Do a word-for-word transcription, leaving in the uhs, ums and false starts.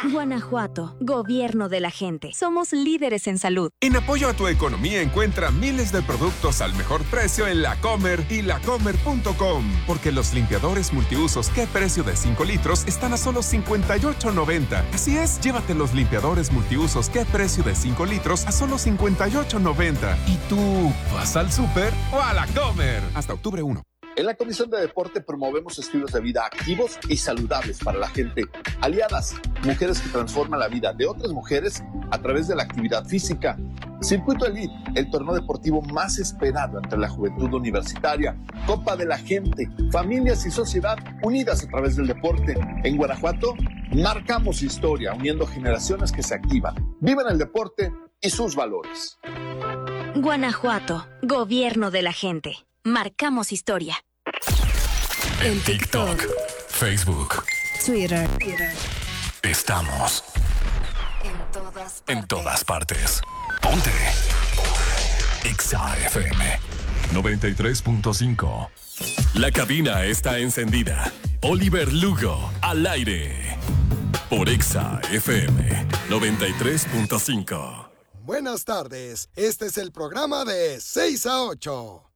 Guanajuato, gobierno de la gente. Somos líderes en salud. En apoyo a tu economía encuentra miles de productos al mejor precio en La Comer y la comer punto com. Porque los limpiadores multiusos ¿Qué precio de cinco litros? Están a solo cincuenta y ocho noventa. Así es, llévate los limpiadores multiusos ¿Qué precio de cinco litros? A solo cincuenta y ocho noventa. ¿Y tú vas al súper o a La Comer? Hasta octubre primero. En la Comisión de Deporte promovemos estilos de vida activos y saludables para la gente. Aliadas, mujeres que transforman la vida de otras mujeres a través de la actividad física. Circuito Elite, el torneo deportivo más esperado entre la juventud universitaria. Copa de la Gente, familias y sociedad unidas a través del deporte. En Guanajuato, marcamos historia, uniendo generaciones que se activan, viven el deporte y sus valores. Guanajuato, gobierno de la gente. Marcamos historia. En TikTok, Facebook, Twitter. Estamos En todas partes. en todas partes. Ponte Exa F M noventa y tres punto cinco. La cabina está encendida. Oliver Lugo al aire por Exa F M noventa y tres punto cinco. Buenas tardes, este es el programa de seis a ocho.